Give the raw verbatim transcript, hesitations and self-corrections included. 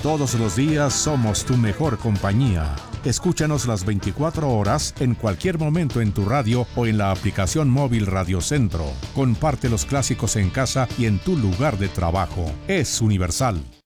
Todos los días somos tu mejor compañía. Escúchanos las veinticuatro horas en cualquier momento en tu radio o en la aplicación móvil Radio Centro. Comparte los clásicos en casa y en tu lugar de trabajo. Es universal.